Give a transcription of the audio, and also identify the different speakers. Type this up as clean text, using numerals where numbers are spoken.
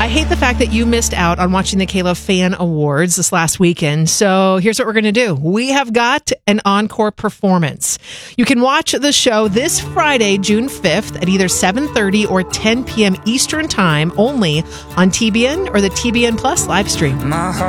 Speaker 1: I hate the fact that you missed out on watching the K-Love Fan Awards this last weekend. So here's what we're going to do. We have got an encore performance. You can watch the show this Friday, June 5th at either 7:30 or 10 p.m. Eastern Time only on TBN or the TBN Plus live stream.